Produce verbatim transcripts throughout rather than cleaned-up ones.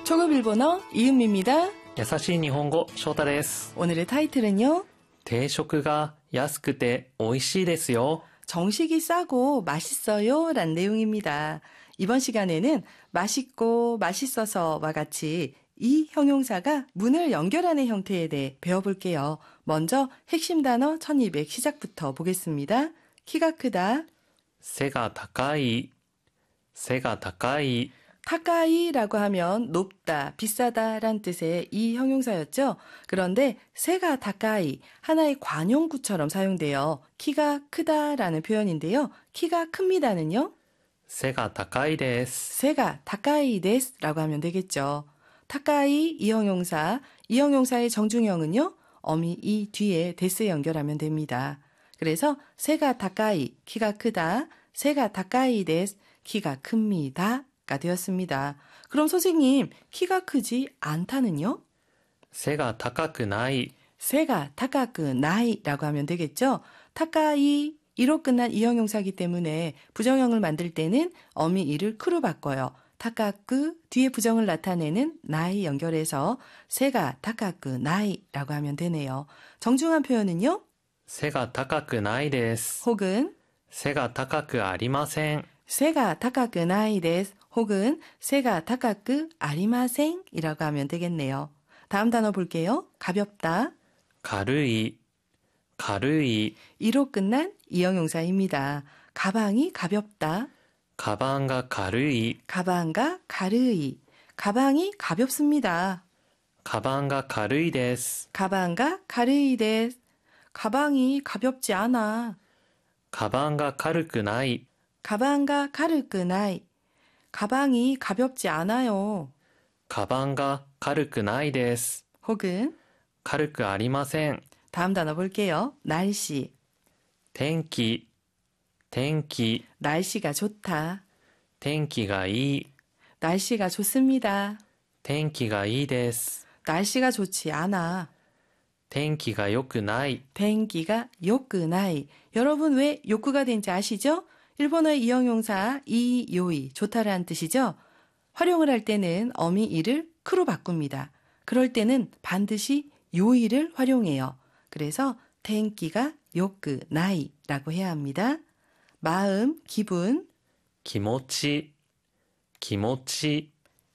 초급 일본어 이은미입니다. 優しい日本語、翔太です。 오늘의 타이틀은요. 定食が安くて美味しいですよ. 정식이 싸고 맛있어요 라는 내용입니다. 이번 시간에는 맛있고 맛있어서와 같이 이 형용사가 문을 연결하는 형태에 대해 배워볼게요. 먼저 핵심 단어 천이백 시작부터 보겠습니다. 키가 크다. 背が高い、背が高い. 타까이라고 하면 높다, 비싸다 란 뜻의 이 형용사였죠. 그런데 세가 타까이, 하나의 관용구처럼 사용돼요. 키가 크다라는 표현인데요. 키가 큽니다는요. 背が高いです. 세가 타까이 데스라고 하면 되겠죠. 타까이 이 형용사, 이 형용사의 정중형은요. 어미 이 뒤에 데스 연결하면 됩니다. 그래서 세가 타까이, 키가 크다, 세가 타까이 데스, 키가 큽니다. 가 되었습니다. 그럼 선생님, 키가 크지 않다는요? 背が高くない. 세가 타카크 나이라고 하면 되겠죠? 타카이 이로 끝난 이 형용사이기 때문에 부정형을 만들 때는 어미 이를 크로 바꿔요. 타카크 뒤에 부정을 나타내는 나이 연결해서 세가 타카크 나이라고 하면 되네요. 정중한 표현은요? 背が高くないです. 혹은 背が高くありません. 세가 타카크 나이 데스 혹은 세가 타카크 아리마생 이라고 하면 되겠네요. 다음 단어 볼게요. 가볍다. 軽い、軽い. 이로 끝난 이 형용사입니다. 가방이 가볍다. カバンが軽い. 가방가 가르이. 가방이 가볍습니다. カバンが軽いです. 가방가 가르이 데스. 가방이 가볍지 않아. カバンが軽くない. 가방가 가르크 나이. 가방이 가볍지 않아요. カバンが軽くないです. 혹은 軽くありません. 다음 단어 볼게요. 날씨. 天気、天気. 날씨가 좋다. 天気がいい. 날씨가 좋습니다. 天気がいいです. 날씨가 좋지 않아. 天気が良くない. 텐기가 요크나이. 여러분 왜 요크가 된지 아시죠? 일본어의 이 형용사 이, 요이, 좋다라는 뜻이죠. 활용을 할 때는 어미 이를 크로 바꿉니다. 그럴 때는 반드시 요이를 활용해요. 그래서 텐기가 요크나이라고 해야 합니다. 마음, 기분. 気持ち、気持ち.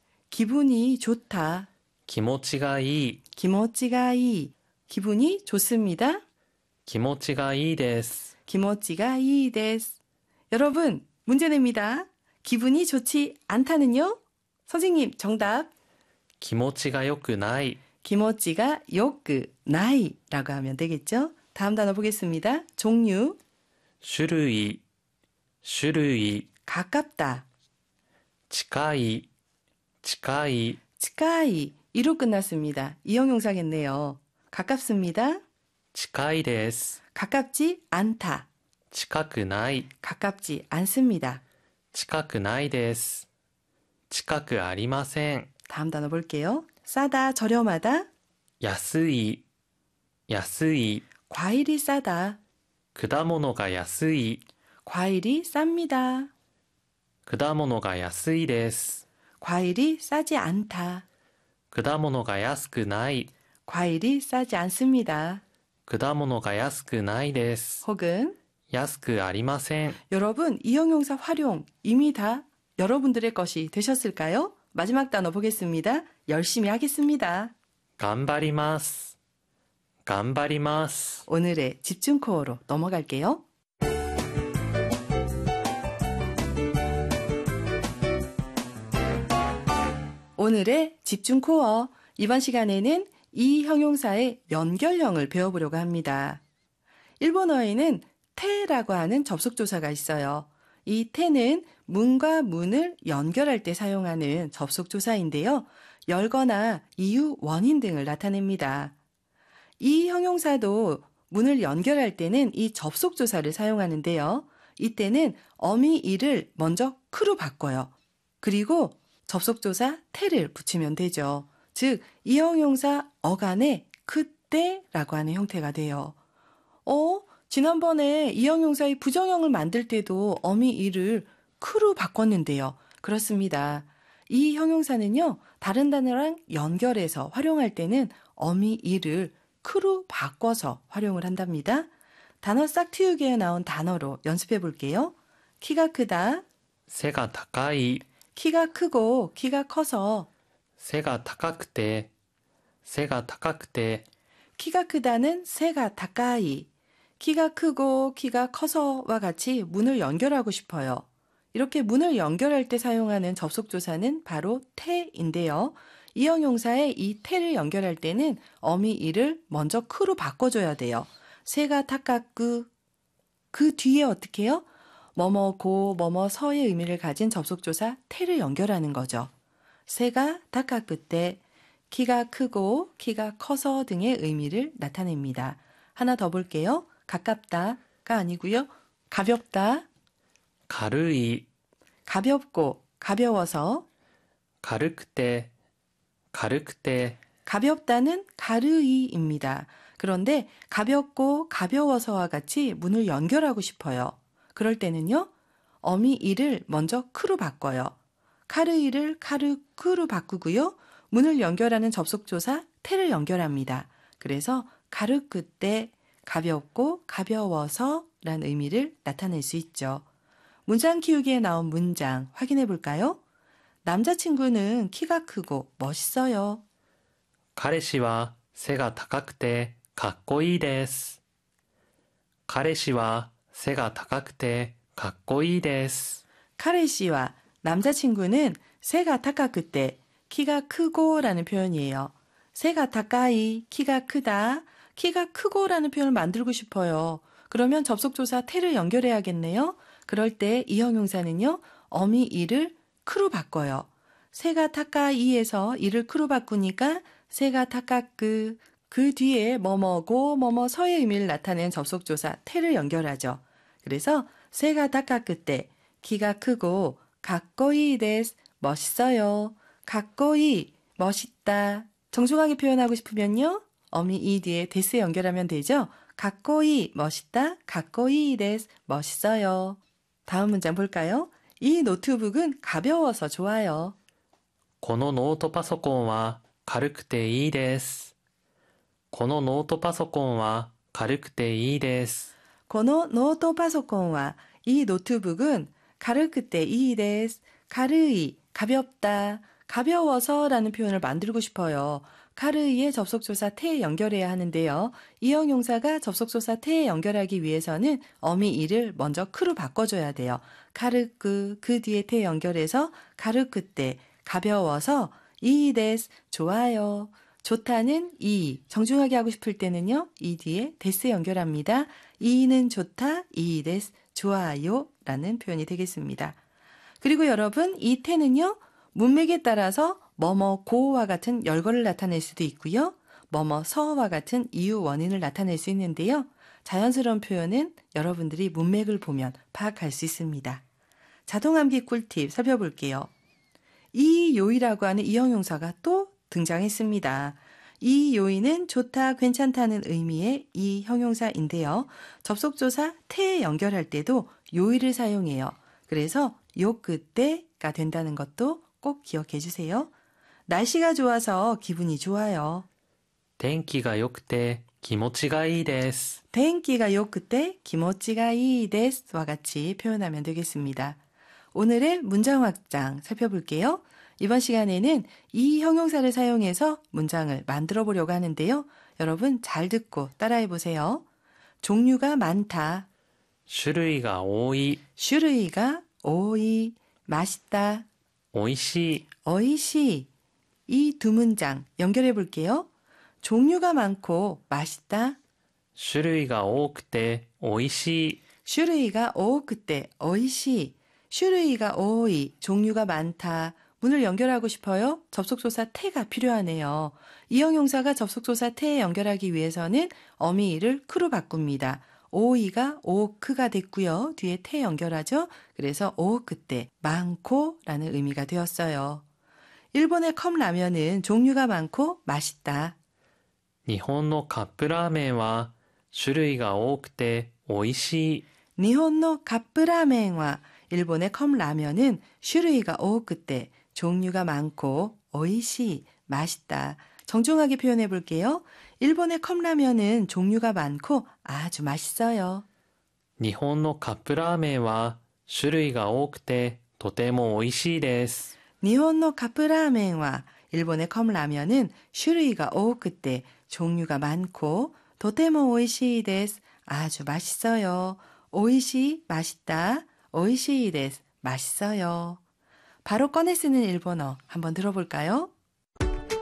기분이 좋다. 気持ちがいい. 기모찌가 이. 기분이 좋습니다. 気持ちがいいです. 기모찌가 이 데스. 여러분, 문제 냅니다. 기분이 좋지 않다는요? 선생님, 정답. 気持ちが良くない. 기모찌가 요크 나이라고 하면 되겠죠? 다음 단어 보겠습니다. 종류. 種類、種類. 가깝다. 近い、近い. 치카이. 이로 끝났습니다. 이 형용사겠네요. 가깝습니다. 近いです. 가깝지 않다. 近くない. 가깝지 않습니다. 近くないです. 近くありません. 다음 단어 볼게요. 싸다, 저렴하다. 安い、安い. 과일이 싸다. 果物が安い. 과일이 쌉니다. 果物が安いです. 과일이 싸지 않다. 果物が安くない. 과일이 싸지 않습니다. 果物が安くないです. 혹은 安くありません. 여러분 이 형용사 활용 이미 다 여러분들의 것이 되셨을까요? 마지막 단어 보겠습니다. 열심히 하겠습니다. 頑張ります. 頑張ります. 오늘의 집중 코어로 넘어갈게요. 오늘의 집중 코어. 이번 시간에는 이 형용사의 연결형을 배워보려고 합니다. 일본어에는 테라고 하는 접속조사가 있어요. 이 테는 문과 문을 연결할 때 사용하는 접속조사인데요. 열거나 이유, 원인 등을 나타냅니다. 이 형용사도 문을 연결할 때는 이 접속조사를 사용하는데요. 이때는 어미 이를 먼저 크로 바꿔요. 그리고 접속조사 테를 붙이면 되죠. 즉, 이 형용사 어간에 그때라고 하는 형태가 돼요. 어? 지난번에 이 형용사의 부정형을 만들 때도 어미 이를 크로 바꿨는데요. 그렇습니다. 이 형용사는요, 다른 단어랑 연결해서 활용할 때는 어미 이를 크로 바꿔서 활용을 한답니다. 단어 싹틔우기에 나온 단어로 연습해 볼게요. 키가 크다, 背が高い、 키가 크고 키가 커서, 背が高くて、背が高くて、 키가 크다는 새가 다까이, 키가 크고 키가 커서와 같이 문을 연결하고 싶어요. 이렇게 문을 연결할 때 사용하는 접속조사는 바로 태인데요. 이 형용사에 이 태를 연결할 때는 어미 이를 먼저 크로 바꿔줘야 돼요. 새가 타까끄, 그 뒤에 어떻게 해요? 뭐뭐고 뭐뭐서의 의미를 가진 접속조사 태를 연결하는 거죠. 새가 타까끄 때 키가 크고 키가 커서 등의 의미를 나타냅니다. 하나 더 볼게요. 가깝다가 아니고요. 가볍다, 軽い、 가볍고 가벼워서, 軽くて、軽くて、 가볍다는 가르이입니다. 그런데 가볍고 가벼워서와 같이 문을 연결하고 싶어요. 그럴 때는요. 어미 이를 먼저 크로 바꿔요. 카르이를 카르크로 바꾸고요. 문을 연결하는 접속조사 태를 연결합니다. 그래서 가르크 때 가볍고 가벼워서 라는 의미를 나타낼 수 있죠. 문장 키우기에 나온 문장 확인해 볼까요? 남자친구는 키가 크고 멋있어요. 彼氏は背が高くてかっこいいです。彼氏は背が高くてかっこいいです。 카레씨와 남자친구는 새가 타까크 때 키가 크고 라는 표현이에요. 새가 타까이, 키가 크다, 키가 크고 라는 표현을 만들고 싶어요. 그러면 접속조사 태를 연결해야겠네요. 그럴 때 이 형용사는요. 어미 이를 크로 바꿔요. 새가 타까이에서 이를 크로 바꾸니까 새가 타까끄, 그 뒤에 뭐뭐고 뭐뭐서의 의미를 나타낸 접속조사 태를 연결하죠. 그래서 새가 타까끄 때 키가 크고 가꼬이 데스, 멋있어요. 가꼬이, 멋있다. 정중하게 표현하고 싶으면요. 어미 이 뒤에 데스 연결하면 되죠. 가꼬이, 멋있다. 가꼬이 데스, 멋있어요. 다음 문장 볼까요? 이 노트북은 가벼워서 좋아요. このノートパソコンは軽くていいです。このノートパソコンは軽くていいです。 このノートパソコンは이 노트북은 가르크때 이 데스, 가르이, 가볍다, 가벼워서라는 표현을 만들고 싶어요. 가르이의 접속조사 태에 연결해야 하는데요. 이 형용사가 접속조사 태에 연결하기 위해서는 어미 이를 먼저 크로 바꿔줘야 돼요. 가르크, 그 뒤에 태 연결해서 가르크때, 가벼워서 이 데스, 좋아요. 좋다는 이, 정중하게 하고 싶을 때는요. 이 뒤에 데스 연결합니다. 이는 좋다, 이 데스, 좋아요 라는 표현이 되겠습니다. 그리고 여러분 이 태는요. 문맥에 따라서 뭐뭐고와 같은 열거를 나타낼 수도 있고요. 뭐뭐서와 같은 이유 원인을 나타낼 수 있는데요. 자연스러운 표현은 여러분들이 문맥을 보면 파악할 수 있습니다. 자동암기 꿀팁 살펴볼게요. 이 요이라고 하는 이 형용사가 또 등장했습니다. 이 요이는 좋다, 괜찮다는 의미의 이 형용사인데요. 접속조사 태에 연결할 때도 요이를 사용해요. 그래서 요 그때가 된다는 것도 꼭 기억해 주세요. 날씨가 좋아서 기분이 좋아요. 天気が良くて気持ちがいいです。 天気가 요 그때 기모찌가 이 데스와 같이 표현하면 되겠습니다. 오늘의 문장 확장 살펴볼게요. 이번 시간에는 이 형용사를 사용해서 문장을 만들어 보려고 하는데요. 여러분 잘 듣고 따라해 보세요. 종류가 많다. 種類が多い、 슈르이가 오이, 맛있다, おいしい、 어이시. 이 두 문장 연결해 볼게요. 종류가 많고 맛있다. 種類が多くておいしい、 슈르이가 오그때 어이시. 슈르이가 오이, 종류가 많다. 문을 연결하고 싶어요? 접속조사 태가 필요하네요. 이 형용사가 접속조사 태에 연결하기 위해서는 어미이를 크로 바꿉니다. 오이가 오크가 됐고요. 뒤에 태 연결하죠. 그래서 오크때 많고 라는 의미가 되었어요. 일본의 컵라면은 종류가 많고 맛있다. 日本のカップラーメンは種類が多くておいしい。 니혼노 카프라멘과 일본의 컵라면은 슈르이가 오크때 종류가 많고 오이시, 맛있다. 정중하게 표현해 볼게요. 일본의 컵라면은 종류가 많고 아주 맛있어요. 日本のカップラーメンは種類が多くてとても美味しいです。 니혼노 카프라멘과 일본의 컵라면은 슈르이가 오크때 종류가 많고 도테모 오이시 데스 아주 맛있어요. 오이시 맛있다. 오이시 데스 맛있어요. 바로 꺼내 쓰는 일본어 한번 들어볼까요?